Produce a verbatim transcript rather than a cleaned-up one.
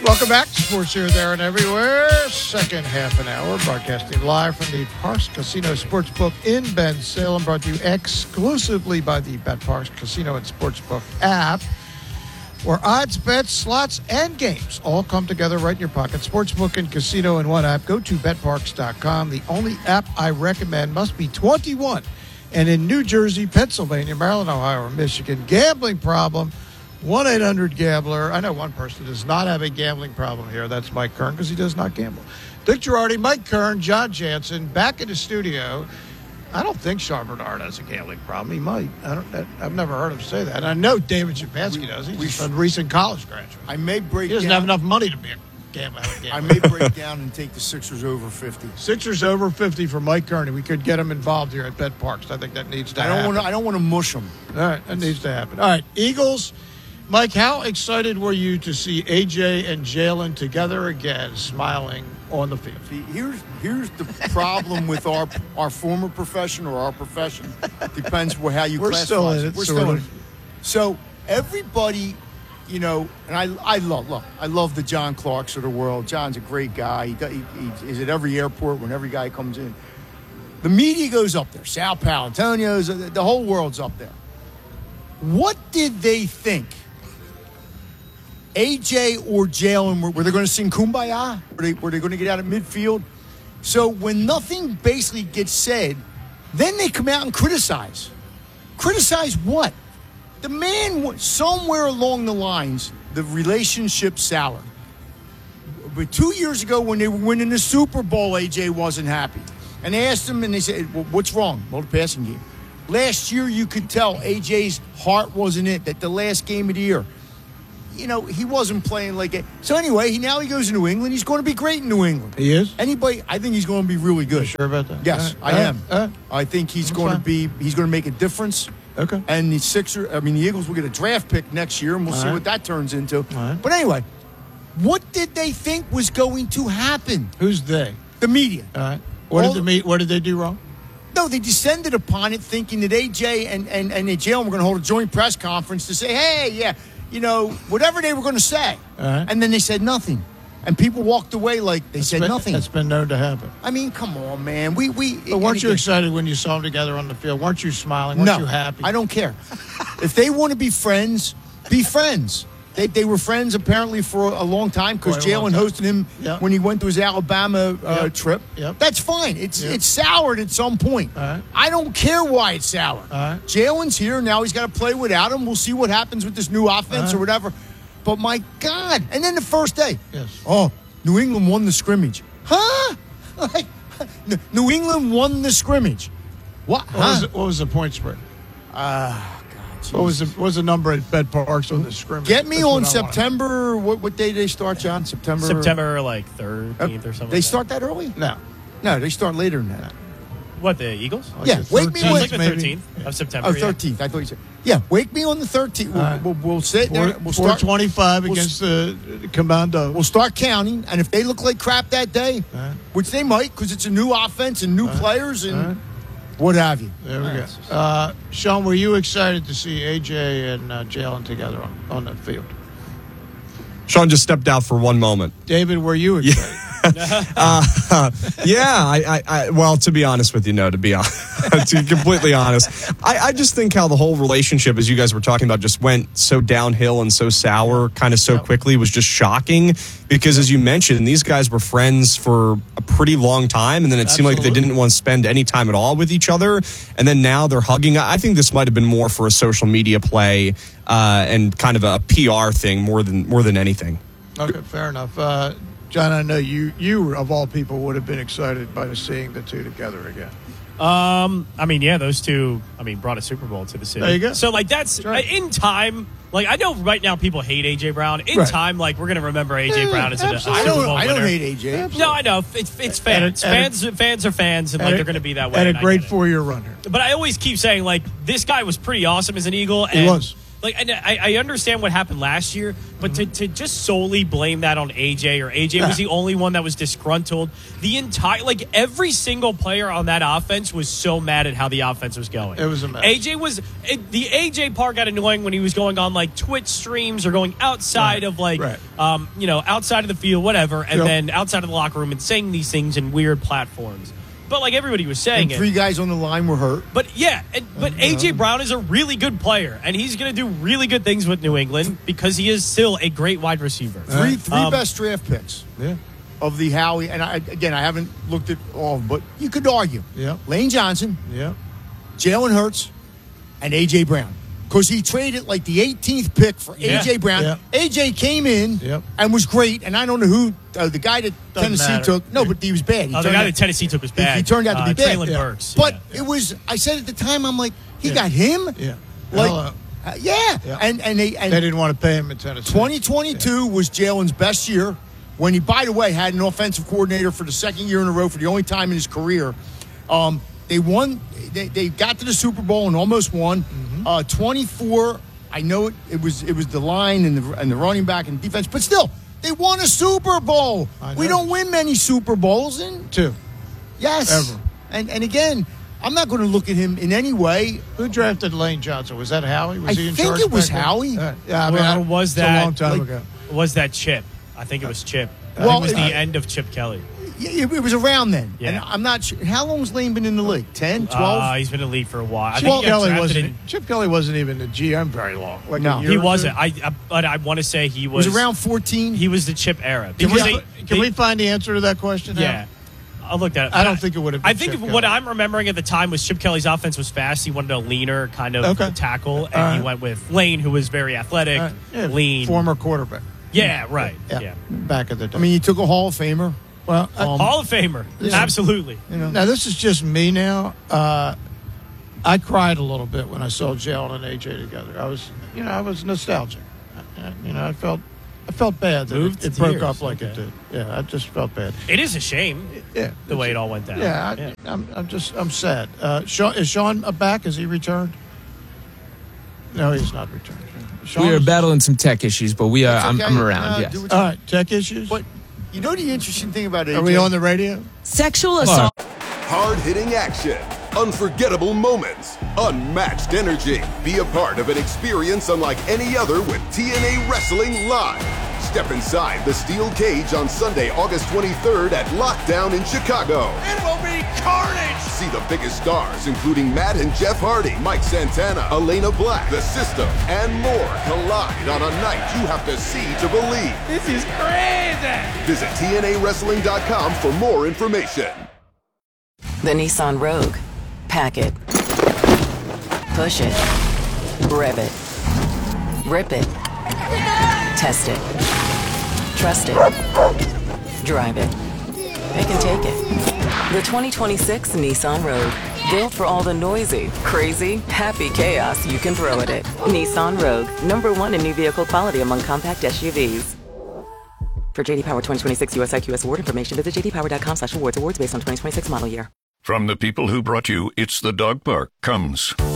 Welcome back to Sports Here, There, and Everywhere. Second half an hour, broadcasting live from the Parks Casino Sportsbook in Bensalem, brought to you exclusively by the BetParks Casino and Sportsbook app, where odds, bets, slots, and games all come together right in your pocket. Sportsbook and casino in one app. Go to bet parks dot com. The only app I recommend must be twenty-one. And in New Jersey, Pennsylvania, Maryland, Ohio, or Michigan, gambling problem, one eight hundred gambler. I know one person does not have a gambling problem here. That's Mike Kern, because he does not gamble. Dick Girardi, Mike Kern, John Jansen, back in the studio. I don't think Sean Bernard has a gambling problem. He might. I don't. I've never heard him say that. And I know David Shapansky does. He's we, just a recent college graduate. I may break. He doesn't down, have enough money to be a gambler. I may break down and take the Sixers over fifty. Sixers over fifty for Mike Kern. We could get him involved here at Bet Parks. I think that needs to I happen. don't want. I don't want to mush him. All right, that needs to happen. All right, Eagles. Mike, how excited were you to see A J and Jalen together again, smiling on the field? See, here's here's the problem with our our former profession or our profession. Depends on how you We're classify still in it. We're sort still in of. it. So everybody, you know, and I I love look, I love the John Clarks of the world. John's a great guy. He, he, he is at every airport when every guy comes in. The media goes up there. Sal Palantonio's, the, the whole world's up there. What did they think? A J or Jalen, were, were they going to sing Kumbaya? Were they, were they going to get out of midfield? So when nothing basically gets said, then they come out and criticize. Criticize what? The man, somewhere along the lines, the relationship soured. But two years ago when they were winning the Super Bowl, A J wasn't happy. And they asked him, and they said, well, what's wrong? Well, the passing game. Last year, you could tell A J's heart wasn't in it, that the last game of the year. You know, he wasn't playing like it. So anyway, he now he goes to New England. He's going to be great in New England. He is? Anybody, I think he's going to be really good. You sure about that? Yes, uh, I uh, am. Uh, I think he's I'm going fine. to be, he's going to make a difference. Okay. And the Sixers, I mean, the Eagles will get a draft pick next year, and we'll All see right. what that turns into. All right. But anyway, what did they think was going to happen? Who's they? The media. All right. What All- did the meet? What did they do wrong? No, they descended upon it thinking that A J and, and, and Jalen were going to hold a joint press conference to say, hey, yeah, you know, whatever they were going to say. All right. And then they said nothing. And people walked away like they That's said been, nothing. That's been known to happen. I mean, come on, man. We we. But weren't and you again, excited when you saw them together on the field? Weren't you smiling? Weren't No, you happy? I don't care. If they want to be friends, be friends. They they were friends apparently for a long time because Quite a long Jalen time. hosted him Yep. when he went to his Alabama uh, Yep. trip. Yep. That's fine. It's Yep. it's soured at some point. All right. I don't care why it's sour. All right. Jalen's here now. He's got to play without him. We'll see what happens with this new offense All right. or whatever. But my God! And then the first day, Yes. oh, New England won the scrimmage. Huh? Like, New England won the scrimmage. What? What, was Huh? the, what was the point spread? Ah, God. What was the what was the number at Bet Parks on the scrimmage? Get me That's on what I September. What, what day do they start, John? September. September like Uh, thirteenth or something. They like start that early? wanna- No. No, they start later than that. that. What, the Eagles? Like Yeah, the wake me No, when- it's like the maybe. thirteenth of September. Oh, yeah. thirteenth. I thought you said. Yeah, wake me on the thirteenth. We'll, All right. we'll, we'll sit there. Four, We'll four start. twenty-five we'll against the the Commando. We'll start counting, and if they look like crap that day, All right. which they might, because it's a new offense and new players and All right. what have you. There we All go. right. Uh, Sean, were you excited to see A J and uh, Jalen together on, on the field? Sean just stepped out for one moment. David, were you excited? uh, yeah, I, I, I, well, to be honest with you, no, to be honest, to be completely honest, I, I just think how the whole relationship, as you guys were talking about, just went so downhill and so sour kind of so Yep. quickly was just shocking because, as you mentioned, these guys were friends for a pretty long time, and then it seemed like they Absolutely. didn't want to spend any time at all with each other, and then now they're hugging. I think this might have been more for a social media play uh, and kind of a P R thing more than more than anything. Okay, fair enough. Uh, John, I know you, you of all people, would have been excited by seeing the two together again. Um, I mean, yeah, those two, I mean, brought a Super Bowl to the city. There you go. So, like, that's That's right. uh, in time. Like, I know right now people hate A J Brown. In Right. time, like, we're going to remember A J Yeah, Brown as a, a Super absolutely. I don't. Bowl I don't winner. hate A J. No, I know. It's, it's fans. And a- and a- fans, fans are fans, and, like, And a- they're going to be that way. And a and I great get it. four-year run here. But I always keep saying, like, this guy was pretty awesome as an Eagle. He And was. Like, and I, I understand what happened last year, but to, to just solely blame that on A J, or A J was the only one that was disgruntled. The entire, like, every single player on that offense was so mad at how the offense was going. It was a mess. A J was, it, the A J part got annoying when he was going on, like, Twitch streams or going outside Right. of, like, Right. um, you know, outside of the field, whatever, and Yep. then outside of the locker room and saying these things in weird platforms. But, like, everybody was saying And three it. guys on the line were hurt. But, yeah, and, but A J Brown is a really good player, and he's going to do really good things with New England because he is still a great wide receiver. Three, three Um, best draft picks Yeah. of the Howie. And I, again, I haven't looked at all, but you could argue. Yeah. Lane Johnson, Yeah. Jalen Hurts, and A J Brown. Because he traded like the eighteenth pick for Yeah. A J Brown. Yeah. A J came in Yep. and was great. And I don't know who, uh, the guy that Doesn't Tennessee matter. took. No, but he was bad. He Oh, the turned guy out- that Tennessee took was he- bad. He, turned out to Uh, be bad. Traylon Yeah. Burks. But yeah. it was, I said at the time, I'm like, he Yeah. got him? Yeah. Like, Hello. uh, yeah. Yeah. And, and they, and They didn't want to pay him in Tennessee. twenty twenty-two was Jalen's best year when he, by the way, had an offensive coordinator for the second year in a row for the only time in his career. Um, they won. They, they got to the Super Bowl and almost won. Mm-hmm. Uh, twenty-four. I know it, it was it was the line and the and the running back and defense, but still, they won a Super Bowl. I We know. don't win many Super Bowls, and Two. yes, Ever. And and again, I'm not going to look at him in any way. Who drafted Lane Johnson? Was that Howie? Was I he in think charge it was back then? Howie. Uh, yeah, I mean, Well, I- was it's that- a long time like- ago. Was that Chip? I think it was Chip. I Well, think it was it- the end of Chip Kelly. Yeah, It, it was around then. Yeah. And I'm not sure. How long has Lane been in the league? ten, twelve? Uh, he's been in the league for a while. I Chip think he got Kelly drafted wasn't. in- Chip Kelly wasn't even the G M very long. Like No. a year He or two. wasn't. I, I but I want to say he It was. was around fourteen. He was the Chip era. Can, Because we, they- can they- we find the answer to that question? now? Yeah. I'll look that up. I don't think it would have been I think Chip what Kelly. I'm remembering at the time was Chip Kelly's offense was fast. He wanted a leaner kind of Okay. tackle, and All he right. went with Lane, who was very athletic, Uh, yeah, lean. former quarterback. Yeah, right. Yeah, Yeah. back in the day. I mean, you took a Hall of Famer. well, I- um, Hall of Famer. Yeah. Absolutely. You know, now this is just me. Now, uh, I cried a little bit when I saw Jalen and A J together. I was, you know, I was nostalgic. I, I- you know, I felt, I felt bad that Moved it, it to broke tears. up like it Okay. did. Yeah, I just felt bad. It is a shame Yeah, the way it all went down. Yeah, I, I'm, I'm just, I'm sad. Uh, Sean, is Sean back? Has he returned? No, he's not returned. Sean We are is- battling some tech issues, but we are. It's I'm, okay. I'm around. Uh, yes. do what All you- right, tech issues. But you know the interesting thing about A J? Are we on the radio? Sexual assault. Hard-hitting action, unforgettable moments, unmatched energy. Be a part of an experience unlike any other with T N A Wrestling Live. Step inside the steel cage on Sunday, August twenty-third at Lockdown in Chicago. It will be carnage! See the biggest stars, including Matt and Jeff Hardy, Mike Santana, Elena Black, The System, and more collide on a night you have to see to believe. This is crazy. Visit T N A wrestling dot com for more information. The Nissan Rogue. Pack it. Push it. Rev it. Rip it. Test it. Trust it. Drive it. It can take it. The twenty twenty-six Nissan Rogue. Built for all the noisy, crazy, happy chaos you can throw at it. Nissan Rogue. Number one in new vehicle quality among compact S U Vs. For J D Power twenty twenty-six U S I Q S award information, visit j d power dot com slash awards. Awards based on twenty twenty-six model year. From the people who brought you It's the Dog Park comes